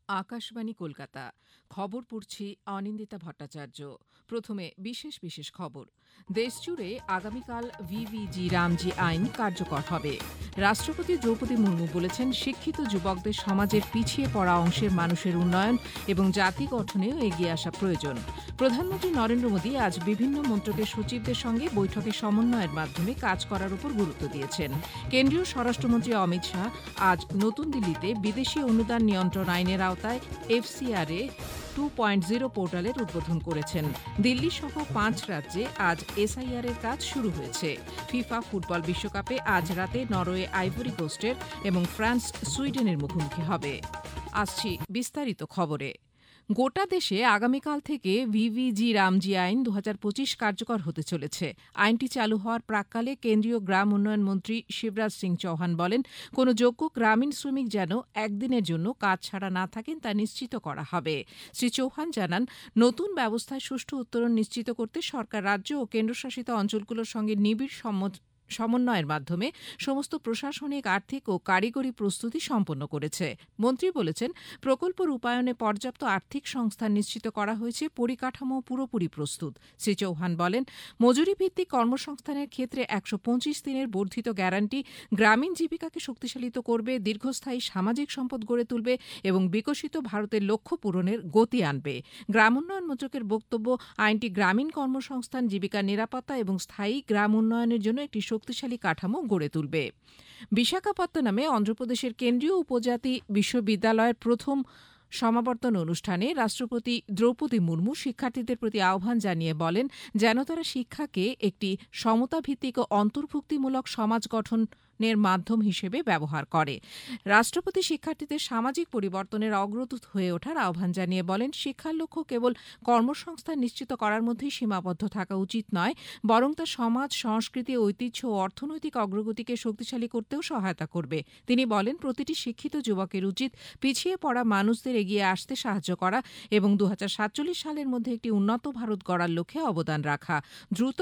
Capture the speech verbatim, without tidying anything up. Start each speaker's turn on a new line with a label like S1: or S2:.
S1: আকাশবাণী কলকাতা খবর পড়ছি অনিন্দিতা ভট্টাচার্য। প্রথমে বিশেষ বিশেষ খবর। দেশজুড়ে আগামীকাল ভিভিজি রামজি আইন কার্যকর হবে। রাষ্ট্রপতি দ্রৌপদী মুর্মু বলেছেন, শিক্ষিত যুবকদের সমাজের পিছিয়ে পড়া অংশের মানুষের উন্নয়ন এবং জাতি গঠনেও এগিয়ে আসা প্রয়োজন। প্রধানমন্ত্রী নরেন্দ্র মোদী আজ বিভিন্ন মন্ত্রকের সচিবদের সঙ্গে বৈঠকে সমন্বয়ের মাধ্যমে কাজ করার উপর গুরুত্ব দিয়েছেন। কেন্দ্রীয় স্বরাষ্ট্রমন্ত্রী অমিত শাহ আজ নতুন দিল্লিতে বিদেশি অনুদান নিয়ন্ত্রণ আইনের আওতায় এফসিআরএ টু পয়েন্ট জিরো পোর্টালের উদ্বোধন করেছেন। দিল্লি সহ পাঁচ রাজ্যে আজ এসআইআর এর কাজ শুরু হয়েছে। ফিফা ফুটবল বিশ্বকাপে আজ রাতে নরওয়ে আইভরি কোস্টের এবং ফ্রান্স সুইডেনের মুখোমুখি হবে। আসছি বিস্তারিত খবরে। গোটা দেশে আগামীকাল থেকে ভিভিজি রামজি আইন দু হাজার পঁচিশ কার্যকর হতে চলেছে। আইনটি চালু হওয়ার প্রাক্কালে কেন্দ্রীয় গ্রাম উন্নয়ন মন্ত্রী শিবরাজ সিং চৌহান বলেন, কোনো যোগ্য গ্রামীণ শ্রমিক যেন একদিনের জন্য কাজ ছাড়া না থাকেন তা নিশ্চিত করা হবে। শ্রী চৌহান জানান, নতুন ব্যবস্থায় সুষ্ঠু উত্তরণ নিশ্চিত করতে সরকার রাজ্য ও কেন্দ্রশাসিত অঞ্চলগুলোর সঙ্গে নিবিড় সম্মত সমন্বয়ের মাধ্যমে সমস্ত প্রশাসনিক, আর্থিক ও কারিগরি প্রস্তুতি সম্পন্ন করেছে। মন্ত্রী বলেছেন, প্রকল্প রূপায়ণে পর্যাপ্ত আর্থিক সংস্থান নিশ্চিত করা হয়েছে, পরিকাঠামো পুরোপুরি প্রস্তুত। শ্রী চৌহান বলেন, মজুরি ভিত্তিক কর্মসংস্থানের ক্ষেত্রে একশো পঁচিশ দিনের বর্ধিত গ্যারান্টি গ্রামীণ জীবিকাকে শক্তিশালিত করবে, দীর্ঘস্থায়ী সামাজিক সম্পদ গড়ে তুলবে এবং বিকশিত ভারতের লক্ষ্য পূরণের গতি আনবে। গ্রাম উন্নয়ন মন্ত্রকের বক্তব্য, আইনটি গ্রামীণ কর্মসংস্থান, জীবিকার নিরাপত্তা এবং স্থায়ী গ্রাম উন্নয়নের জন্য একটি শক্তিশালী কাঠামো গড়ে তুলবে। বিশাখাপত্তনমে অন্ধ্রপ্রদেশের কেন্দ্রীয় উপজাতি বিশ্ববিদ্যালয়ের প্রথম সমাবর্তন অনুষ্ঠানে রাষ্ট্রপতি দ্রৌপদী মুর্মু শিক্ষার্থীদের প্রতি আহ্বান জানিয়ে বলেন, যেন তারা শিক্ষাকে একটি সমতাভিত্তিক ও অন্তর্ভুক্তিমূলক সমাজ গঠনের মাধ্যম হিসেবে ব্যবহার করে। রাষ্ট্রপতি শিক্ষার্থীদের সামাজিক পরিবর্তনের অগ্রদূত হয়ে ওঠার আহ্বান জানিয়ে বলেন, শিক্ষার লক্ষ্য কেবল কর্মসংস্থান নিশ্চিত করার মধ্যেই সীমাবদ্ধ থাকা উচিত নয়, বরং তা সমাজ, সংস্কৃতি, ঐতিহ্য ও অর্থনৈতিক অগ্রগতিকে শক্তিশালী করতেও সহায়তা করবে। তিনি বলেন, প্রতিটি শিক্ষিত যুবকের উচিত পিছিয়ে পড়া মানুষদের এগিয়ে আসতে সাহায্য করা এবং দু হাজার সাতচল্লিশ সালের মধ্যে একটি উন্নত ভারত গড়ার লক্ষ্যে অবদান রাখা। দ্রুত